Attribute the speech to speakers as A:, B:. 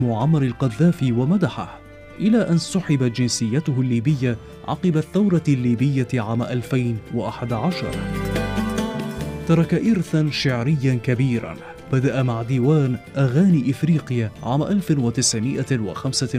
A: معمر القذافي ومدحه، إلى أن سحبت جنسيته الليبية عقب الثورة الليبية عام 2011. ترك إرثاً شعرياً كبيراً بدأ مع ديوان أغاني إفريقيا عام 1995